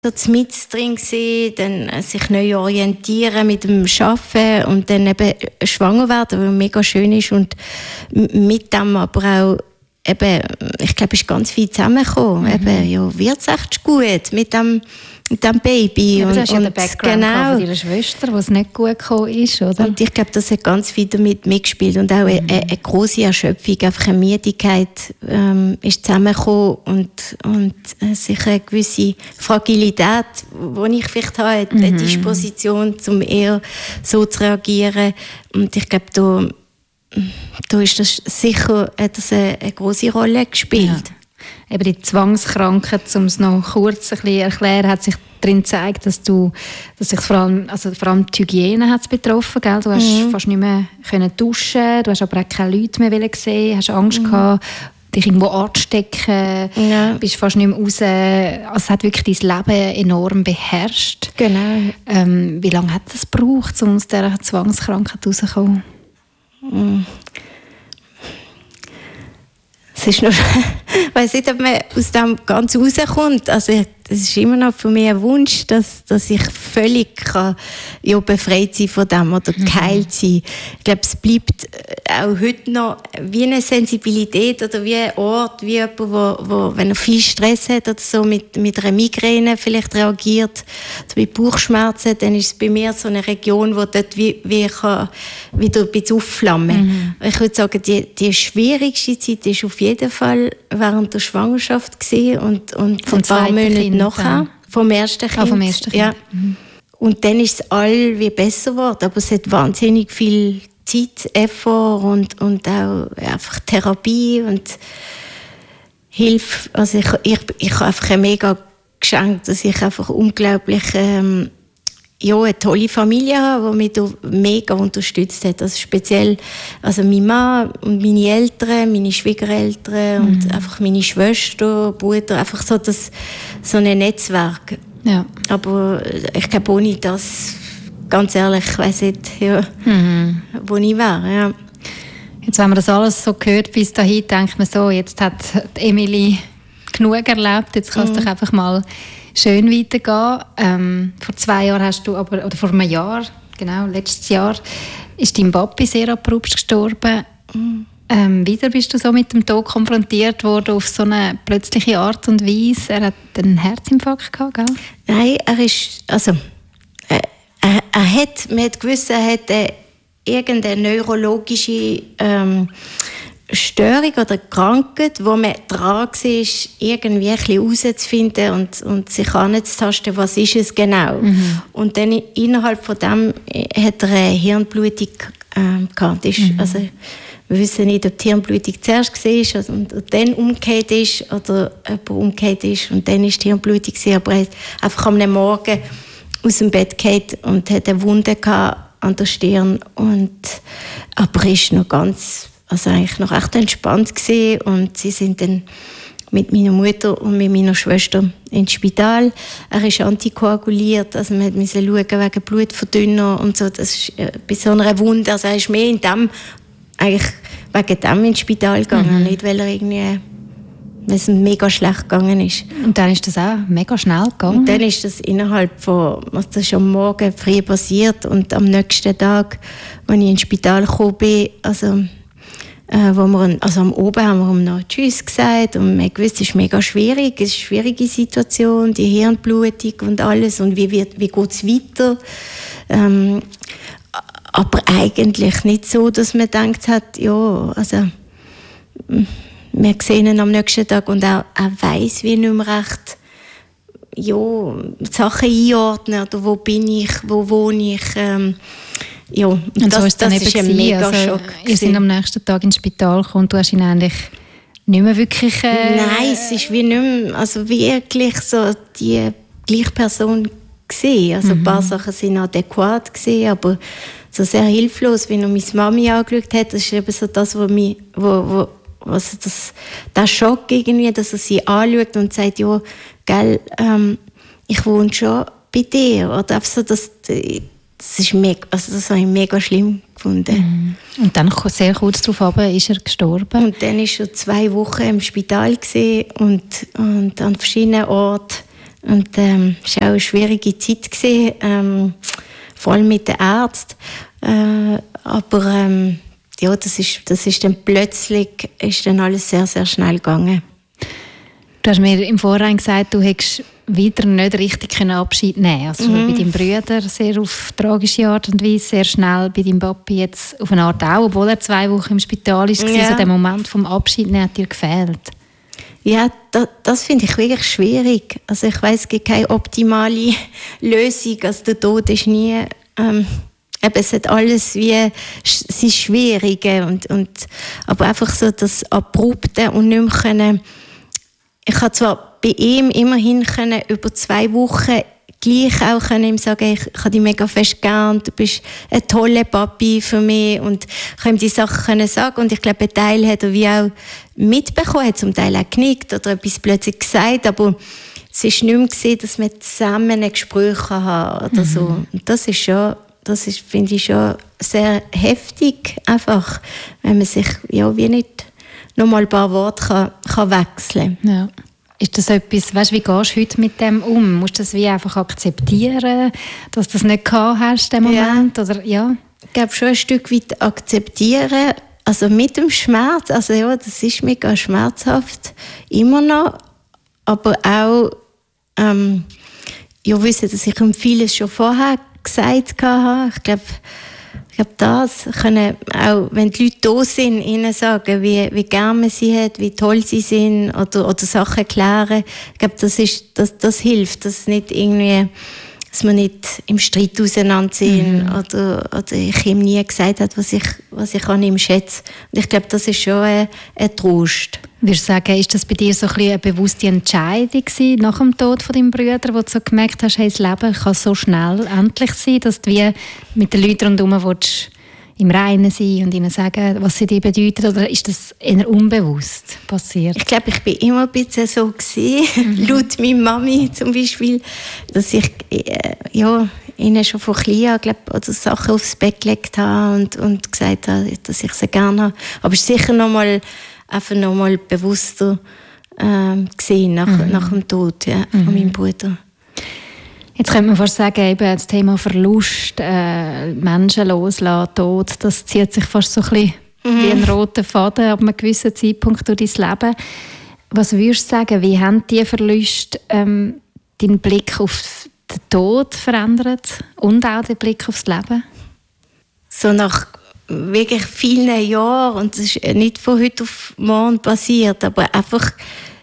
so mit drin gewesen, dann sich neu orientieren mit dem Arbeiten und dann eben schwanger werden, was mega schön ist und mit dem aber auch eben, ich glaube, es ist ganz viel zusammengekommen. Eben, ja, wird es echt gut mit dem Baby. Ja, du hast ja den Background von deiner Schwester, wo es nicht gut gekommen ist, oder? Und ich glaube, das hat ganz viel damit mitgespielt und auch eine grosse Erschöpfung, einfach eine Müdigkeit ist zusammengekommen und sicher eine gewisse Fragilität, die ich vielleicht habe, eine Disposition, um eher so zu reagieren. Und ich glaube, da ist das sicher, hat das eine grosse Rolle gespielt. Ja. Eben die Zwangskrankheit, um es noch kurz ein bisschen erklären, hat sich darin gezeigt, dass sich vor allem die Hygiene hat's betroffen, gell? Du hast fast nicht mehr duschen, du hast aber auch keine Leute mehr sehen, hast Angst gehabt, dich irgendwo anzustecken, bist fast nicht mehr raus. Also es hat wirklich dein Leben enorm beherrscht. Genau. Wie lange hat es gebraucht, um aus dieser Zwangskrankheit rauszukommen? Es ist noch, ich weiss nicht, ob man aus dem ganz rauskommt. Also das ist immer noch für mich ein Wunsch, dass ich völlig befreit sein von dem oder geheilt sein. Ich glaube, es bleibt auch heute noch wie eine Sensibilität oder wie ein Ort, wie jemand, wo wenn er viel Stress hat oder so mit einer Migräne vielleicht reagiert, also mit Bauchschmerzen, dann ist es bei mir so eine Region, wo dort wie kann wieder ein bisschen aufflammen. Ich würde sagen, die schwierigste Zeit ist auf jeden Fall während der Schwangerschaft gewesen und ein paar Monate nachher, vom ersten Kind. Vom ersten Kind. Ja. Und dann ist es all wie besser geworden, aber es hat wahnsinnig viel Zeit, Effort und auch einfach Therapie und Hilfe. Also ich habe einfach ein mega Geschenk, dass ich einfach unglaublich eine tolle Familie habe, die mich da mega unterstützt hat. Also speziell mein Mann und meine Eltern, meine Schwiegereltern und einfach meine Schwester, Bruder, einfach so ein Netzwerk. Ja. Aber ich glaube, ohne das, ganz ehrlich, ich weiss nicht, wo ich wäre. Ja. Jetzt, wenn man das alles so gehört bis dahin, denkt man so, jetzt hat Emily genug erlebt, jetzt kann es doch einfach mal schön weitergehen. Vor 2 Jahren hast du oder vor einem Jahr, genau, letztes Jahr, ist dein Papi sehr abrupt gestorben. Wieder bist du so mit dem Tod konfrontiert worden auf so eine plötzliche Art und Weise. Er hat einen Herzinfarkt gehabt, gell? Nein, man hat gewusst, er hat irgendeine neurologische Störung oder Krankheit, wo man dran war, irgendwie ein bisschen herauszufinden und sich anzutasten, was ist es genau. Und dann innerhalb von dem hat er eine Hirnblutung gehabt. Also, wir wissen nicht, ob die Hirnblutung zuerst war und dann umgekehrt ist oder jemand umgekehrt ist und dann ist die Hirnblutung gewesen. Aber er ist einfach am Morgen aus dem Bett gefallen und hat eine Wunde an der Stirn. Aber er ist noch eigentlich noch echt entspannt gewesen. Und sie sind dann mit meiner Mutter und mit meiner Schwester ins Spital. Er ist antikoaguliert, also man musste schauen wegen Blutverdünner und so. Das ist bei so einer Wunde, also er ist mehr eigentlich wegen dem ins Spital gegangen, nicht weil es mega schlecht gegangen ist. Und dann ist das auch mega schnell gegangen? Und dann ist das das ist am Morgen früh passiert und am nächsten Tag, als ich ins Spital gekommen bin, am Oben haben wir ihm noch Tschüss gesagt und wir wussten, es ist mega schwierig, es ist eine schwierige Situation, die Hirnblutung und alles und wie geht es weiter. Aber eigentlich nicht so, dass man gedacht hat, wir sehen ihn am nächsten Tag und er weiss wie nicht mehr recht, Sachen einordnen oder wo bin ich, wo wohne ich. Und das ist ein mega Schock. Ihr seid am nächsten Tag ins Spital gekommen und du hast ihn eigentlich nicht mehr wirklich... Nein, es ist wie nicht mehr, wirklich so die gleiche Person gewesen. Also ein paar Sachen sind adäquat gewesen, aber so sehr hilflos, wie er meine Mami angeschaut hat, das ist eben so das, der Schock irgendwie, dass er sie anschaut und sagt, ich wohne schon bei dir. Oder so, das ist mega, das habe ich mega schlimm gefunden. Und dann sehr kurz darauf ist er gestorben? Und dann war er 2 Wochen im Spital gewesen und an verschiedenen Orten Und es war auch eine schwierige Zeit gewesen, vor allem mit den Ärzten. Aber ja, das ist dann plötzlich ist dann alles sehr, sehr schnell gegangen. Du hast mir im Vorhinein gesagt, du hättest wieder nicht richtig Abschied nehmen. Also bei deinem Bruder sehr auf tragische Art und Weise, sehr schnell bei deinem Papi jetzt auf eine Art auch, obwohl er 2 Wochen im Spital war. Ja. Also der Moment vom Abschied nehmen hat dir gefehlt. Ja, das finde ich wirklich schwierig. Also ich weiss, es gibt keine optimale Lösung. Also der Tod ist nie... es hat alles wie sein Schwierige aber einfach so das Abrupte und nicht mehr können. Ich habe zwar bei ihm immerhin können, über 2 Wochen gleich auch können ihm sagen, ich habe dich mega fest gern, du bist ein toller Papi für mich und ich kann ihm die Sachen können sagen und ich glaube, ein Teil hat er wie auch mitbekommen, hat zum Teil auch genickt oder etwas plötzlich gesagt, aber es ist nicht mehr gesehen, dass wir zusammen ein Gespräch haben oder so. Und das ist, finde ich, schon sehr heftig, einfach, wenn man sich ja wie nicht noch mal ein paar Worte kann wechseln kann. Ja. Ist das etwas, weißt, wie gehst du heute mit dem um? Musst du das wie einfach akzeptieren, dass du das nicht gehabt hast, den Moment? Ja. Oder, ja? Ich glaube schon ein Stück weit akzeptieren, also mit dem Schmerz, also ja, das ist mega schmerzhaft, immer noch, aber auch ja, wissen, dass ich ihm vieles schon vorher gesagt habe. Ich glaube, das können auch, wenn die Leute da sind, ihnen sagen, wie gerne man sie hat, wie toll sie sind oder Sachen klären. Ich glaube, das hilft, dass wir nicht im Streit auseinander sind oder ich ihm nie gesagt habe, was ich an ihm schätze. Und ich glaube, das ist schon ein Trost. Würdest du sagen, ist das bei dir so ein bisschen eine bewusste Entscheidung gewesen, nach dem Tod von deinem Bruder, wo du so gemerkt hast, hey, das Leben kann so schnell endlich sein, dass du wie mit den Leuten rundherum willst, im Reinen sein und ihnen sagen, was sie dir bedeuten? Oder ist das eher unbewusst passiert? Ich glaube, ich war immer ein bisschen so gewesen, laut meiner Mami zum Beispiel, dass ich ihnen schon von klein an oder Sachen aufs Bett gelegt habe und gesagt habe, dass ich sie gerne habe. Aber es ist sicher noch mal bewusster gesehen nach dem Tod von meinem Bruder. Jetzt könnte man fast sagen, eben das Thema Verlust, Menschen loslassen, Tod, das zieht sich fast so ein bisschen wie ein roter Faden ab einem gewissen Zeitpunkt durch dein Leben. Was würdest du sagen, wie haben diese Verluste deinen Blick auf den Tod verändert und auch den Blick aufs Leben? So nach wirklich vielen Jahren, und das ist nicht von heute auf morgen passiert, aber einfach,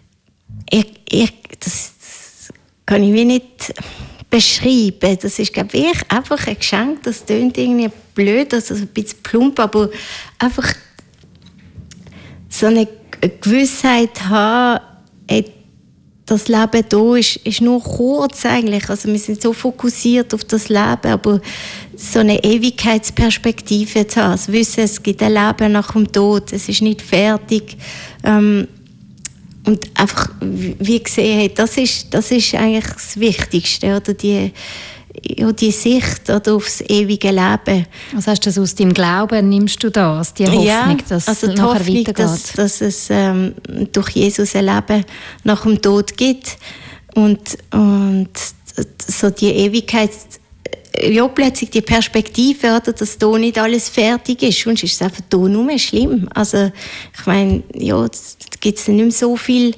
das kann ich wie nicht beschreiben. Das ist, glaube ich, einfach ein Geschenk. Das klingt irgendwie blöd, also ein bisschen plump, aber einfach so eine Gewissheit haben, das Leben hier ist nur kurz eigentlich. Also wir sind so fokussiert auf das Leben, aber so eine Ewigkeitsperspektive zu haben, also wissen, es gibt ein Leben nach dem Tod, es ist nicht fertig. Und einfach, wie gesehen, das ist eigentlich das Wichtigste, oder die Sicht oder aufs ewige Leben. Was heißt das aus deinem Glauben? Nimmst du das, die Hoffnung, dass also es nachher weitergeht? Dass es durch Jesus ein Leben nach dem Tod gibt und so die Ewigkeit, ja, plötzlich die Perspektive, oder, dass da nicht alles fertig ist, sonst ist es einfach da nur mehr schlimm. Also ich meine, ja, da gibt es nicht mehr so viel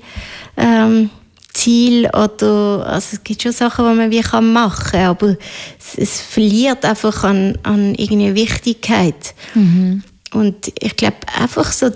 Ziel oder, also es gibt schon Sachen, die man wie machen kann, aber es verliert einfach an irgendeine Wichtigkeit. Und ich glaube einfach so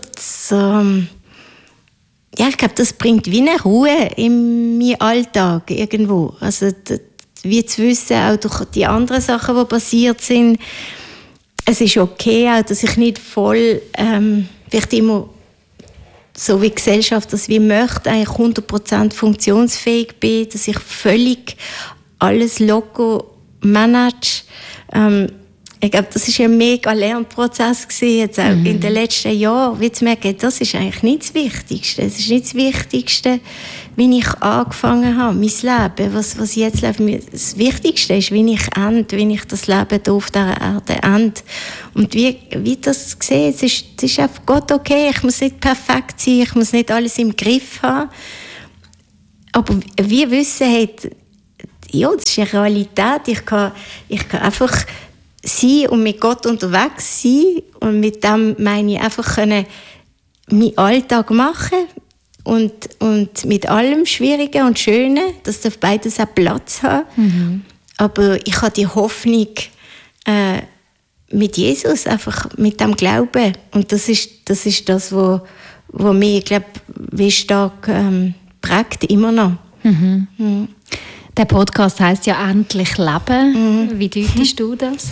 ja, ich glaube, das bringt wie eine Ruhe in meinen Alltag irgendwo. Also wie zu wissen, auch durch die anderen Sachen, die passiert sind, es ist okay, auch, dass ich nicht voll, vielleicht immer so wie die Gesellschaft das wie möchte, eigentlich 100% funktionsfähig bin, dass ich völlig alles locker manage. Ich glaube, das war ein mega Lernprozess gewesen, jetzt auch in den letzten Jahren, wie zu merken, das ist eigentlich nicht das Wichtigste. Es ist nicht das Wichtigste, wie ich angefangen habe, mein Leben, was jetzt läuft. Das Wichtigste ist, wie ich das Leben hier auf dieser Erde ende. Und wie das sehe, es ist einfach Gott okay, ich muss nicht perfekt sein, ich muss nicht alles im Griff haben. Aber wir wissen halt, ja, das ist eine Realität. Ich kann einfach sein und mit Gott unterwegs sein. Und mit dem meine ich einfach können meinen Alltag machen und mit allem Schwierigen und Schönen, dass das beides auch Platz hat. Aber ich habe die Hoffnung mit Jesus, einfach mit dem Glauben. Und das ist das, was mich, glaube ich, wie stark prägt, immer noch. Der Podcast heisst ja «Endlich leben». Wie deutest du das?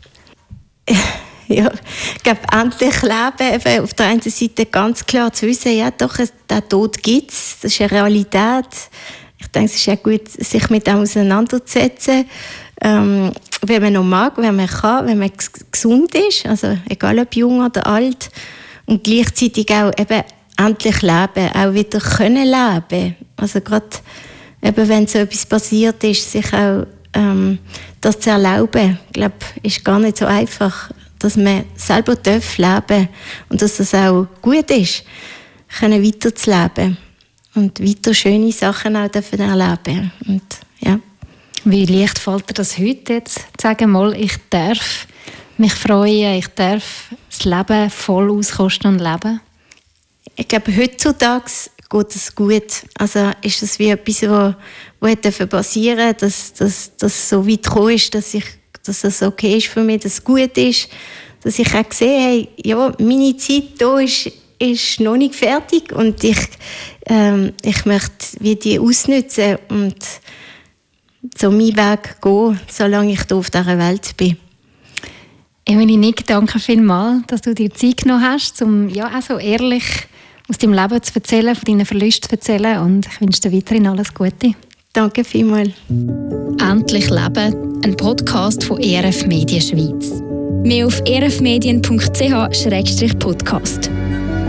Ja, ich glaube, endlich leben, eben auf der einen Seite ganz klar zu wissen, ja doch, den Tod gibt es, das ist eine Realität. Ich denke, es ist auch gut, sich mit dem auseinanderzusetzen, wenn man noch mag, wenn man kann, wenn man gesund ist, also egal ob jung oder alt, und gleichzeitig auch eben endlich leben, auch wieder können leben. Also gerade eben, wenn so etwas passiert ist, sich auch das zu erlauben, ich glaube, ist gar nicht so einfach, dass man selber leben darf und dass das auch gut ist, können weiterzuleben und weiter schöne Sachen auch dürfen erleben. Und, ja. Wie leicht fällt dir das heute jetzt, sagen mal, ich darf mich freuen, ich darf das Leben voll auskosten und leben? Ich glaube, heutzutage geht es gut. Also ist das wie etwas, was passieren durfte, dass so weit gekommen ist, dass es okay ist für mich, dass es gut ist, dass ich auch gesehen habe, ja, meine Zeit hier ist noch nicht fertig und ich möchte wie die ausnutzen und so meinen Weg gehen, solange ich hier auf dieser Welt bin. Emily Nick, danke vielmals, dass du dir Zeit genommen hast, um ja auch so ehrlich aus deinem Leben zu erzählen, von deinen Verlusten zu erzählen, und ich wünsche dir weiterhin alles Gute. Danke vielmals. «Endlich leben», ein Podcast von ERF Medien Schweiz. Mehr auf erfmedien.ch/podcast.